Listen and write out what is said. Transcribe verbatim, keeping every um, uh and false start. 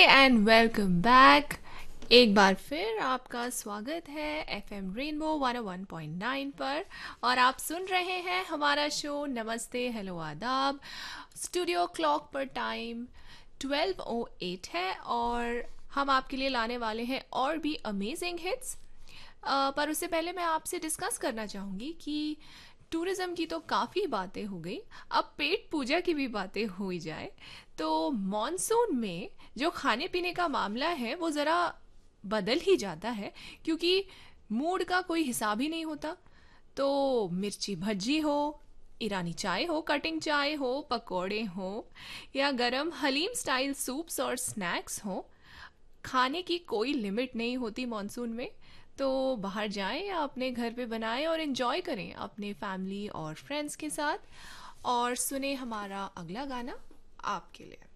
And welcome back. एक बार फिर आपका स्वागत है एफ एम रेनबो वन ओ वन पॉइंट नाइन पर और आप सुन रहे हैं हमारा शो नमस्ते हेलो आदाब। स्टूडियो क्लॉक पर टाइम ट्वेल्व ओ एट है और हम आपके लिए लाने वाले हैं और भी अमेजिंग हिट्स। पर उससे पहले मैं आपसे डिस्कस करना चाहूँगी कि टूरिज्म की तो काफ़ी बातें हो गई, अब पेट पूजा की भी बातें हो ही जाए तो मॉनसून में जो खाने पीने का मामला है वो ज़रा बदल ही जाता है, क्योंकि मूड का कोई हिसाब ही नहीं होता। तो मिर्ची भज्जी हो, ईरानी चाय हो, कटिंग चाय हो, पकोड़े हो या गरम हलीम स्टाइल सूप्स और स्नैक्स हो, खाने की कोई लिमिट नहीं होती मॉनसून में। तो बाहर जाएं या अपने घर पे बनाएं और इन्जॉय करें अपने फैमिली और फ्रेंड्स के साथ। और सुने हमारा अगला गाना आपके लिए।